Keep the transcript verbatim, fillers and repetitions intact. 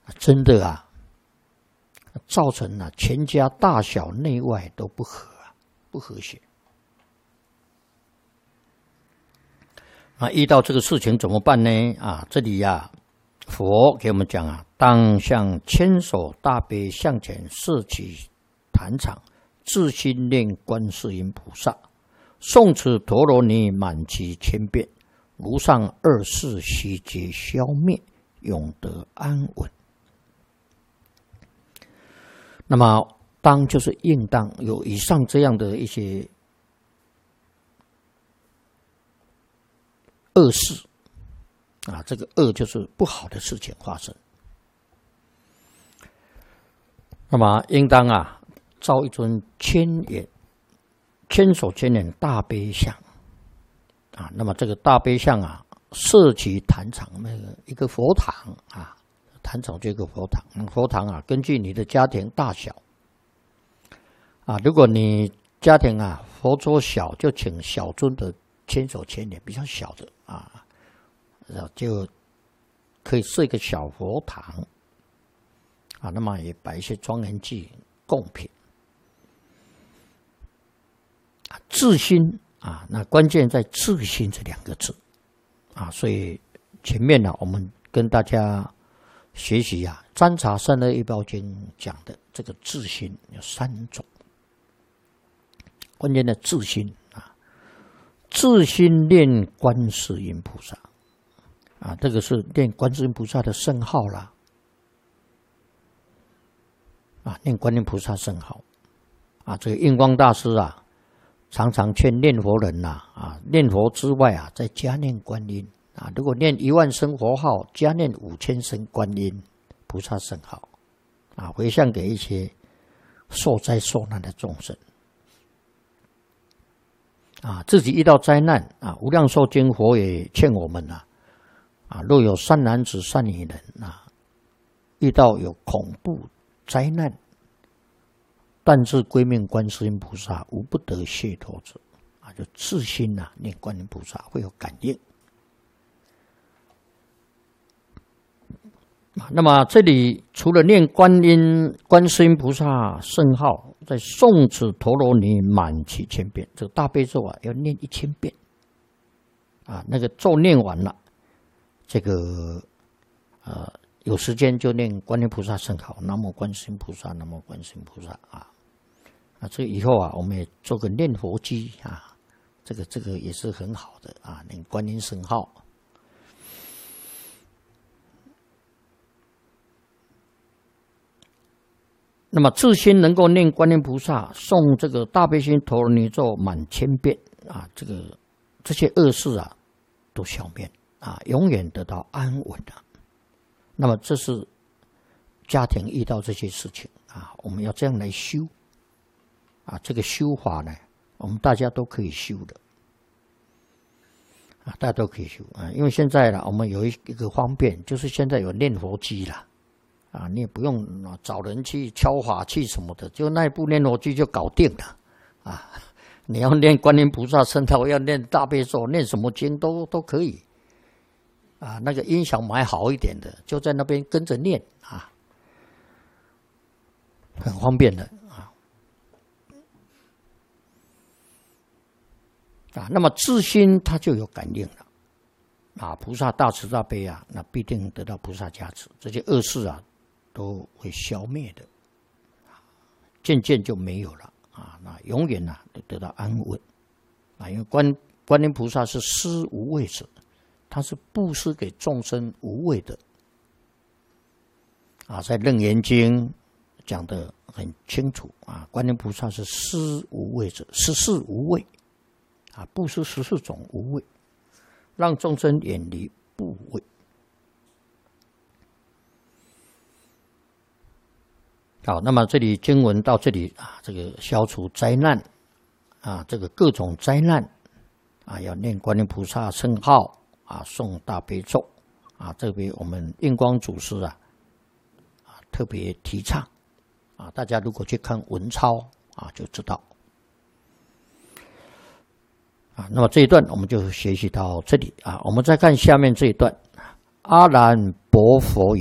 真的啊，造成了全家大小内外都不和啊，不和谐。啊，遇到这个事情怎么办呢？啊，这里呀、啊，佛给我们讲啊，当向千手大悲向前摄取坛场，自心念观世音菩萨，诵此陀罗尼满其千遍，如上二世悉皆消灭，永得安稳。那么，当就是应当有以上这样的一些恶事啊，这个恶就是不好的事情发生。那么，应当啊，造一尊千眼、千手千眼大悲像啊。那么这个大悲像啊，摄取坛场那个一个佛堂啊，坛场这个佛堂，佛堂啊，根据你的家庭大小啊，如果你家庭啊佛桌小，就请小尊的千手千眼，比较小的啊，就可以设一个小佛堂啊。那么也摆一些庄严祭贡品啊，自心啊，那关键在自心这两个字啊。所以前面呢、啊，我们跟大家学习啊，《占察三二一报经》讲的这个自心有三种，关键的自心啊，自心念观世音菩萨啊，这个是念观世音菩萨的圣号啦，啊，念观音菩萨圣号啊，这个印光大师啊，常常劝念佛人呐 啊, 啊，念佛之外啊，再加念观音啊，如果念一万声佛号，加念五千声观音菩萨圣号啊，回向给一些受灾受难的众生啊，自己遇到灾难啊，无量寿经佛也劝我们啊，啊，若有善男子善女人啊，遇到有恐怖灾难，但是归命观世音菩萨，无不得解脱者啊，就自心呐、啊、念观音菩萨会有感应。那么这里除了念观音、观世音菩萨圣号，在诵此陀罗尼满其千遍，这个大悲咒啊要念一千遍啊。那个咒念完了，这个呃有时间就念观音菩萨圣号，南无观世音菩萨，南无观世音菩萨啊。啊，这以后啊，我们也做个念佛机啊，这个这个也是很好的啊，念观音圣号。那么自心能够念观音菩萨，诵这个大悲心陀罗尼咒满千遍啊，这个这些恶事啊都消灭啊，永远得到安稳啊。那么这是家庭遇到这些事情啊，我们要这样来修啊。这个修法呢，我们大家都可以修的啊，大家都可以修啊。因为现在呢，我们有一个方便，就是现在有念佛机啦。啊，你也不用找人去敲法器什么的，就那一部念佛机就搞定了啊！你要念观音菩萨圣号，要念大悲咒，念什么经都都可以啊。那个音响买好一点的，就在那边跟着念啊，很方便的啊。啊，那么自心它就有感应了啊！菩萨大慈大悲啊，那必定得到菩萨加持，这些恶事啊都会消灭的，渐渐就没有了啊！那永远啊得到安稳啊！因为观观音菩萨是施无畏者，他是布施给众生无畏的啊，在《楞严经》讲得很清楚啊，观音菩萨是施无畏者，十四无畏啊，布施十四种无畏，让众生远离怖畏。好，那么这里经文到这里啊，这个消除灾难啊，这个各种灾难啊，要念观音菩萨圣号啊，诵大悲咒啊，这边我们印光祖师啊啊特别提倡啊，大家如果去看文钞啊，就知道啊。那么这一段我们就学习到这里啊，我们再看下面这一段，阿难薄佛